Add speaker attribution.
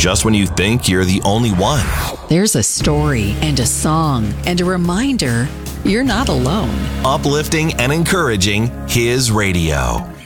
Speaker 1: just when you think you're the only one.
Speaker 2: There's a story and a song and a reminder you're not alone.
Speaker 1: Uplifting and encouraging His radio.